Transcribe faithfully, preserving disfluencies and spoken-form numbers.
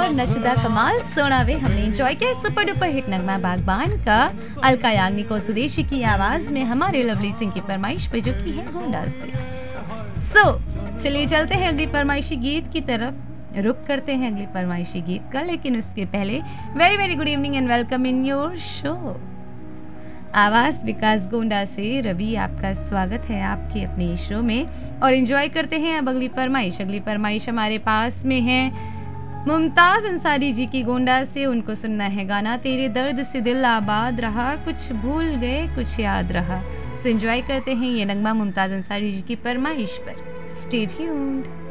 और नचदा कमाल सोनावे हमने एंजॉय किया सुपर डुपर हिट नगमा बागबान का अलका याग्निक और सुदेशी की आवाज में हमारे लवली सिंह की फरमाइश पे, जो की है गोंडा से। सो so, चलिए चलते हैं अगली फरमाइशी गीत की तरफ, रुक करते हैं अगली फरमाइशी गीत का, लेकिन उसके पहले very very good evening and welcome in your show. आवाज विकास गोंडा से रवि, आपका स्वागत है आपके अपने शो में और एंजॉय करते हैं अब अगली फरमाइश। अगली फरमाइश हमारे पास में है मुमताज अंसारी जी की गोंडा से। उनको सुनना है गाना तेरे दर्द से दिल आबाद रहा, कुछ भूल गए कुछ याद रहा। सो एंजॉय करते हैं ये नगमा मुमताज अंसारी जी की फरमाइश पर। Stay tuned.